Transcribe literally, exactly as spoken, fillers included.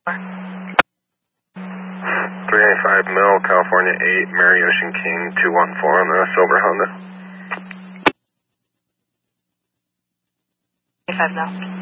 three ninety-five Mill, California eight, Mary Ocean King two one four on the silver Honda. five Mill.